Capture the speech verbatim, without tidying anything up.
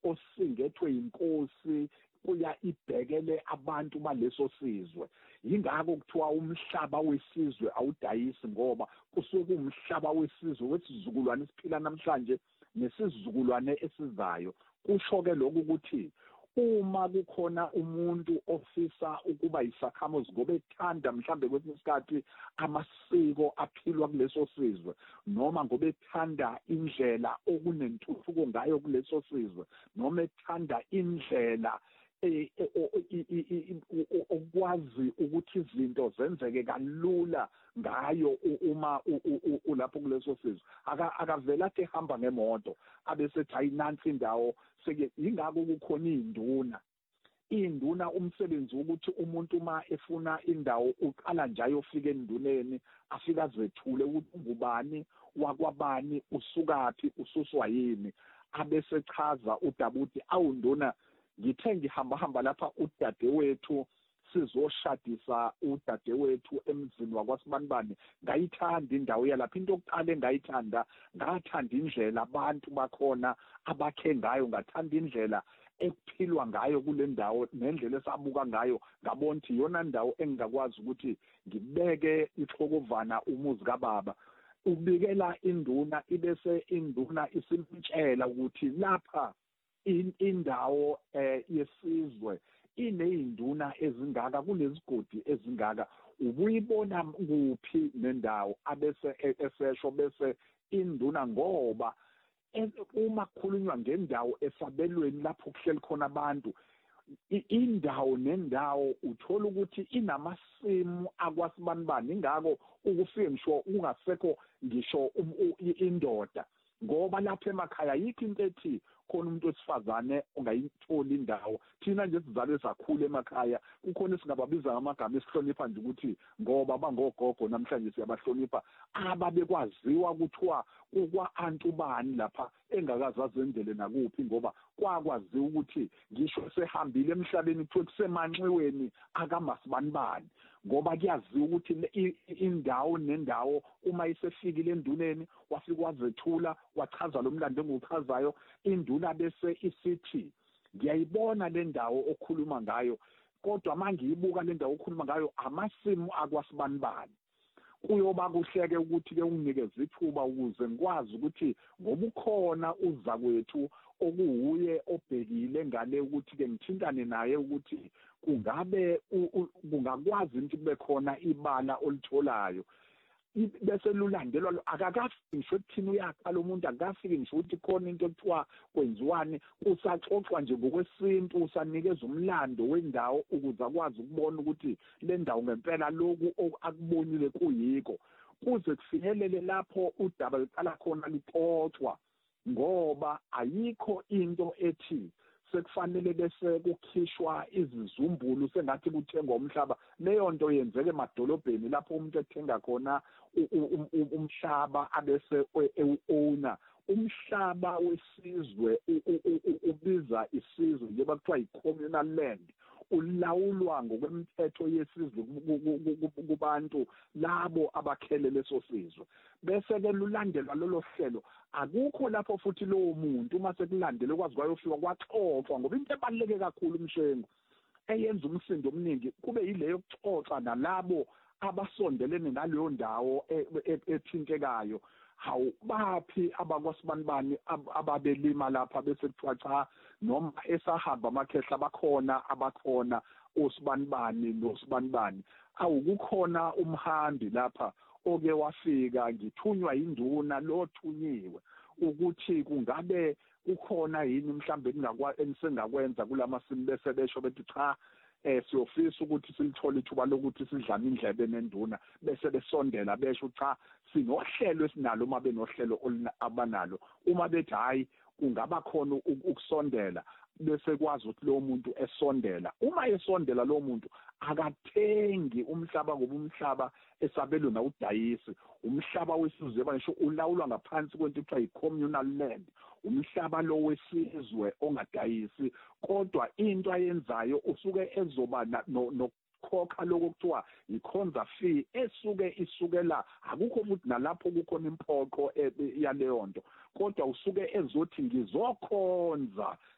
osingethwe inkosi kuya ibhekele abantu baleso sizwe. Yingakho kuthiwa umhlaba wesizwe awudayisi, ngoba kusuke umhlaba wesizwe wesizukulwane esiphila namhlanje nesizukulwane esizayo. Kusho ke lokhu ukuthi uma kukhona umuntu ofisa ukuba yisakhamuzi ngoba ethanda mhlambe kwesinye isikhathi amasiko aphilwa kuleso sizwe, noma ngoba ethanda indlela okunentuthuko ngayo kuleso sizwe, noma ethanda indlela okwazi ukuthi izinto zenzeke kalula ngayo uma ulapho kuleso sizwe, akavela athi ehamba ngemoto abesethi hayi nansi indawo. Yingakho kukhona induna. Induna umsebenzi ukuthi umuntu uma efuna indawo uqala nje ayofika enduneni, afika azethule ukuthi ungubani, wakwabani, usukaphi, ususwa yini, abese chaza udaba uthi awunduna ngithe ngihamba hamba lapha udadewethu sizoshadisa udadewethu emzini wakwaSibanibani, ngayithanda indawo yalapha. Into yokuqala engayithanda, ngathanda indlela abantu bakhona abakhe ngayo, ngathanda indlela ekuphilwa ngayo kule ndawo nendlela esabuka ngayo, ngabona ukuthi iyona ndawo engingakwazi ukuthi ngibeke ixhokovana umuzi kababa. Ubikela induna, ibese induna isimtshela ukuthi lapha indawo yesizwe ineyinduna ezingaka, kunezigodi ezingaka, ubuyibona kuphi nendawo. Abese esesho bese induna, ngoba uma kukhulunywa ngendawo esabelweni lapho kuhleli khona abantu, indawo nendawo uthola ukuthi inamasimu akwaSibanibani. Ingakho ukufike ngisho ungasekho ngisho indoda, ngoba lapha emakhaya yikho into ethi khona umuntu wesifazane ongayitholi indawo. Thina nje sizalwe sakhula emakhaya, kukhona esingababiza ngamagama esihlonipha nje ukuthi ngoba bangogogo namhlanje siyabahlonipha, ababekwaziwa kuthiwa kwa-antu bani lapha engakazazi endele nakuphi, ngoba kwakwaziwa ukuthi ngisho sehambile emhlabeni kuthiwe kusemanxiweni akaMasibanibani, ngoba kuyaziwa ukuthi indawo nendawo uma isefikile enduneni wafika wazethula wachaza lo mlando enguchazayo, induna bese isithi ngiyayibona le ndawo okhuluma ngayo, kodwa mangiyibuka le ndawo okhuluma ngayo amasimu akwaSibanibani. Kuyoba kuhleke ukuthi ke unginikeze ithuba ukuze ngikwazi ukuthi ngoba ukhona uza kwethu okuwuye obhekile ngale ukuthi ke ngithintane naye ukuthi kungabe kungakwazi ukuthi kube khona ibala olitholayo. Bese lulandelwa akakafiki ngisho ekuthini uyaqala umuntu, akakafiki ngisho ukuthi khona into ekuthiwa kwenziwani, kusaxoxwa nje ngokwesintu, usanikeza umlando wendawo ukuze akwazi ukubona ukuthi le ndawo ngempela lokhu akubonile kuyiko, kuze kufinyelele lapho udaba liqala khona lixoxwa, ngoba ayikho into ethi sekufanele bese kukhishwa izizumbulu sengathi kuthengwa umhlaba. Leyo nto yenzeke emadolobheni lapho umuntu ethenga khona umhlaba abese e-owner. Umhlaba wesizwe ubiza isizwe njengoba kuthiwa yi-communal land, ulawulwa ngokwemithetho yesizwe kubantu labo abakhele leso sizwe. Bese ke lulandelwa lolo hlelo, akukho lapho futhi lowo muntu uma sekulandele kwazi kwayofika kwaxoxwa, ngoba into ebaluleke kakhulu umshengo eyenza umsindo omningi kube yileyo kuxoxa nalabo abasondelene naleyo ndawo ethintekayo. Hawu baphi abakwaSibanibani ababelima lapha bese kuthiwa cha, noma esahamba amakhehla bakhona abakhona oSibanibani noSibanibani. Awukukhona umhambi lapha oke wafika ngithunywa induna lothunyiwe ukuthi kungabe kukhona yini mhlambe engingakwenza kulamasimu, bese besho bethi cha eh siyofisa ukuthi silithole ithuba lokuthi sidlame indlebe nenduna, bese besondela besho cha sinohlelo esinalo. Uma benohlelo abanalo, uma bethi hayi kungaba khona ukusondela, bese kwazi ukuthi lo muntu esondela. Uma esondela lo muntu akathengi umhlaba ngoba umhlaba esabelwe na udayisi. Umhlaba wesizwe banisho ulawulwa ngaphansi kwento ekuthiwa yi-communal land, umhlaba lo wesizwe ongadayisi, kodwa into ayenzayo usuke ezoba nokukhokha lokho kuthiwa yi-conza fee esuke isukela, akukho futhi nalapho kukhona impoqo yaleyo nto, kodwa usuke ezothi ngizokhonza